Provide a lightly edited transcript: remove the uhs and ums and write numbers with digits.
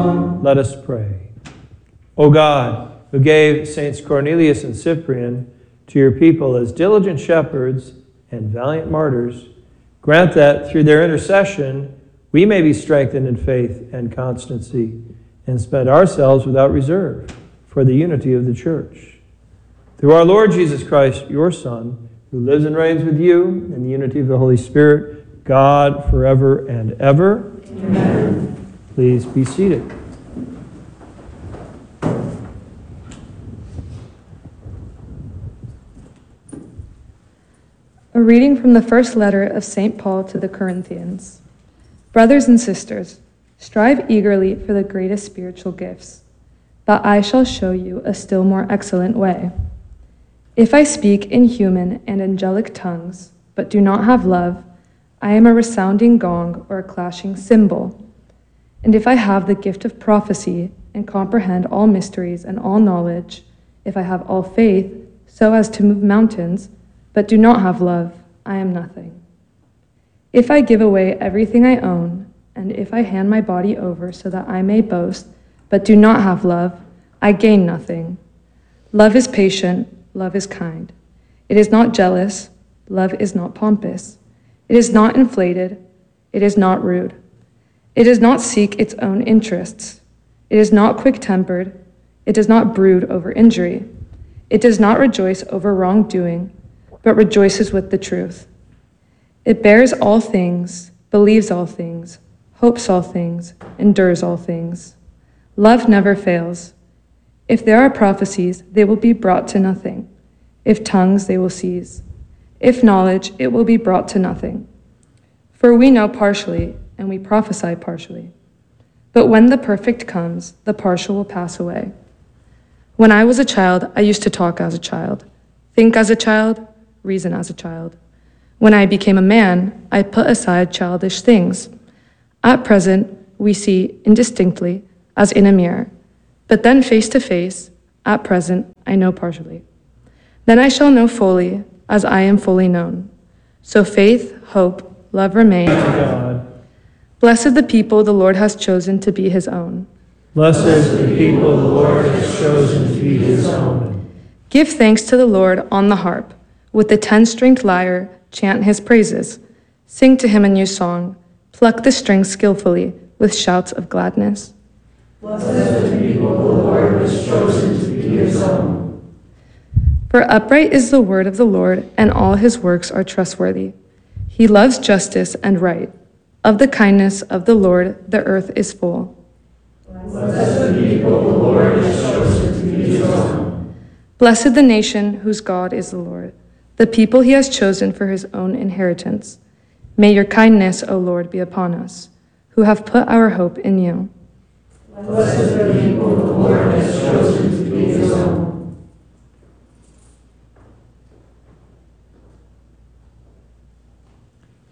Let us pray. O God, who gave Saints Cornelius and Cyprian to your people as diligent shepherds and valiant martyrs, grant that through their intercession we may be strengthened in faith and constancy and spend ourselves without reserve for the unity of the Church. Through our Lord Jesus Christ, your Son, who lives and reigns with you in the unity of the Holy Spirit, God, forever and ever. Amen. Please be seated. A reading from the first letter of St. Paul to the Corinthians. Brothers and sisters, strive eagerly for the greatest spiritual gifts, but I shall show you a still more excellent way. If I speak in human and angelic tongues, but do not have love, I am a resounding gong or a clashing cymbal. And if I have the gift of prophecy and comprehend all mysteries and all knowledge, if I have all faith so as to move mountains, but do not have love, I am nothing. If I give away everything I own, and if I hand my body over so that I may boast, but do not have love, I gain nothing. Love is patient, love is kind. It is not jealous, love is not pompous. It is not inflated, it is not rude. It does not seek its own interests. It is not quick-tempered, it does not brood over injury. It does not rejoice over wrongdoing, but rejoices with the truth. It bears all things, believes all things, hopes all things, endures all things. Love never fails. If there are prophecies, they will be brought to nothing. If tongues, they will cease. If knowledge, it will be brought to nothing. For we know partially, and we prophesy partially. But when the perfect comes, the partial will pass away. When I was a child, I used to talk as a child, think as a child, reason as a child. When I became a man, I put aside childish things. At present, we see indistinctly, as in a mirror. But then face to face, at present, I know partially. Then I shall know fully, as I am fully known. So faith, hope, love remain. Blessed the people the Lord has chosen to be his own. Blessed the people the Lord has chosen to be his own. Give thanks to the Lord on the harp. With the 10-stringed lyre, chant his praises. Sing to him a new song. Pluck the strings skillfully with shouts of gladness. Blessed the people the Lord has chosen to be his own. For upright is the word of the Lord, and all his works are trustworthy. He loves justice and right. Of the kindness of the Lord, the earth is full. Blessed the people the Lord has chosen to be his own. Blessed the nation whose God is the Lord, the people he has chosen for his own inheritance. May your kindness, O Lord, be upon us, who have put our hope in you. Blessed the people the Lord has chosen to